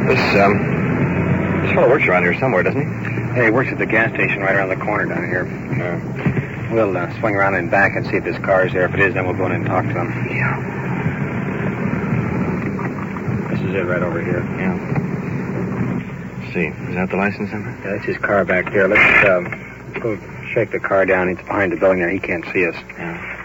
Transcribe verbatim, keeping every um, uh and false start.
This, um, this fellow works around here somewhere, doesn't he? Yeah, he works at the gas station right around the corner down here. Yeah. We'll uh, swing around in back and see if his car is there. If it is, then we'll go in and talk to him. Yeah. This is it right over here. Yeah. Let's see. Is that the license number? Yeah, that's his car back there. Let's um, go shake the car down. It's behind the building there. He can't see us. Yeah.